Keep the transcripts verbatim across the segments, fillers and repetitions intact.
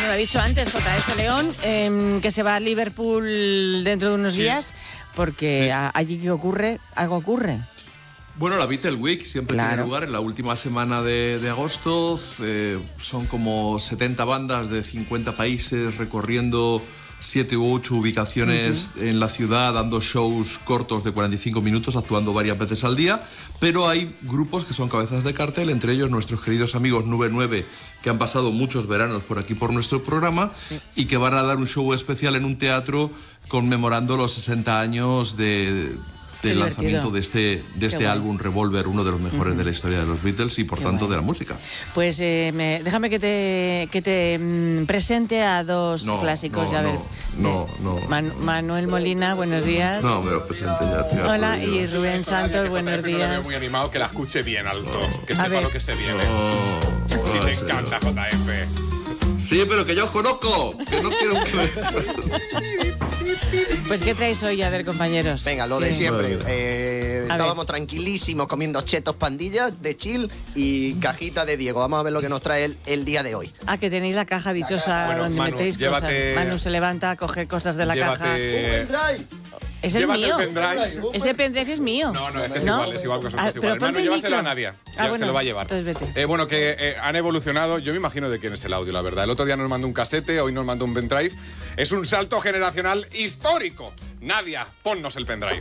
lo ha dicho antes J F León, eh, que se va a Liverpool dentro de unos sí. días, porque sí. a, allí que ocurre, algo ocurre. Bueno, la Beatle Week siempre claro. tiene lugar en la última semana de, de agosto. Eh, son como setenta bandas de cincuenta países recorriendo siete u ocho ubicaciones uh-huh. en la ciudad, dando shows cortos de cuarenta y cinco minutos, actuando varias veces al día. Pero hay grupos que son cabezas de cartel, entre ellos nuestros queridos amigos Nube nueve, que han pasado muchos veranos por aquí por nuestro programa sí. y que van a dar un show especial en un teatro conmemorando los sesenta años de... del lanzamiento de este, de este álbum Revolver, uno de los mejores uh-huh. de la historia de los Beatles y por Qué tanto bueno. de la música. Pues eh, me, déjame que te, que te mm, presente a dos no, clásicos. No, ya no, del, no, no. Man, Manuel Molina, buenos días. No, me lo presente ya. Tío, Hola, y Rubén Santos, buenos días. No lo veo muy animado, que la escuche bien alto, no. que a sepa ver. lo que se viene. No, si no, te sí, encanta no. J F. Sí, pero que yo os conozco, que no quiero que... Pues ¿qué traéis hoy? A ver, compañeros. Venga, lo de siempre. Eh, estábamos ver. tranquilísimos comiendo chetos pandillas de chill y cajita de Diego. Vamos a ver lo que nos trae el, el día de hoy. Ah, que tenéis la caja dichosa bueno, donde Manu, metéis llévate, cosas. Manu se levanta a coger cosas de la llévate, caja. Es el llévate mío. El pendrive. Ese pendrive es mío. No, no, es que es ¿No? igual, es igual, cosas ah, igual. Manu, llévaselo a Nadia. Ah, ya bueno, se lo va a llevar. Entonces vete. Eh, bueno, que eh, han evolucionado. Yo me imagino de quién es el audio, la verdad. El otro día nos mandó un casete, hoy nos mandó un pendrive. Es un salto generacional histórico. Nadia, ponnos el pendrive.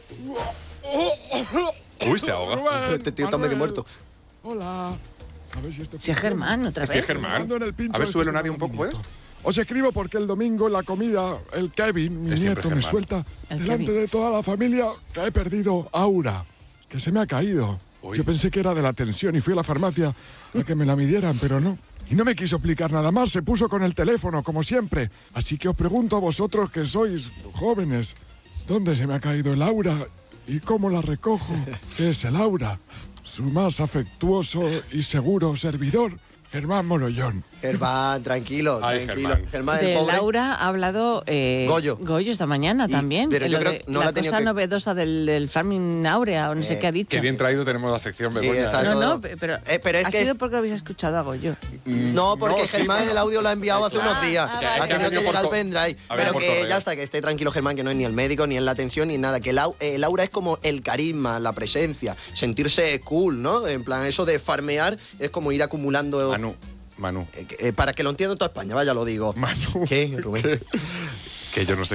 Uy, se ahoga. Este tío está medio muerto. Hola. A ver si esto Si es Germán, otra vez. Si es Germán. A ver, súbelo, Nadia, un poco, ¿puedes? Os escribo porque el domingo en la comida el Kevin, mi nieto, me suelta el delante Kevin. de toda la familia que he perdido Aura, que se me ha caído. Uy. Yo pensé que era de la tensión y fui a la farmacia a que me la midieran, pero no. Y no me quiso explicar nada más, se puso con el teléfono, como siempre. Así que os pregunto a vosotros que sois jóvenes, ¿dónde se me ha caído el Aura y cómo la recojo? ¿Qué es el Aura? Su más afectuoso y seguro servidor, Germán Morollón. Germán, tranquilo, Ay, tranquilo. Germán. Germán, de el pobre. Laura ha hablado eh, Goyo. Goyo esta mañana Y, también. Pero yo creo de, que no la la ha tenido cosa que... novedosa del, del Farming Aurea, o no eh, sé qué ha dicho. Qué bien traído tenemos la sección, Begoña. Sí, no, todo... no, pero, eh, pero es ha que sido es... porque habéis escuchado a Goyo. No, porque no, Germán sí, el audio lo ha enviado hace unos días. Ah, ha vale. tenido que llegar al pendrive. Pero que correo. ya está, que esté tranquilo Germán, que no es ni el médico, ni en la atención, ni nada. Que el, el aura es como el carisma, la presencia, sentirse cool, ¿no? En plan, eso de farmear es como ir acumulando... Manu. Manu. Eh, eh, para que lo entienda toda España, vaya, lo digo. Manu. ¿Qué, Rubén? Que, que yo no sé